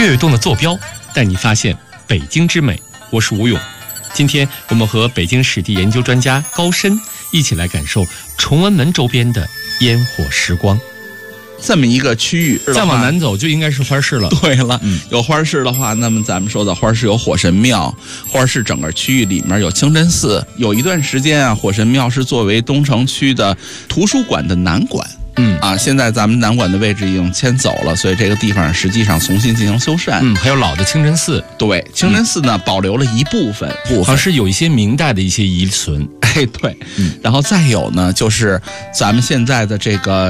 跃动的坐标，带你发现北京之美。我是吴勇，今天我们和北京史地研究专家高深一起来感受崇文门周边的烟火时光。 这么一个区域， 再往南走就应该是花市了。 对了，有花市的话，那么咱们说的花市有火神庙，花市整个区域里面有清真寺。有一段时间啊，火神庙是作为东城区的图书馆的南馆。现在咱们南馆的位置已经迁走了，所以这个地方实际上重新进行修缮。还有老的清真寺， 对，清真寺呢保留了一部分， 好像是有一些明代的一些遗存。 对，然后再有呢，就是咱们现在的这个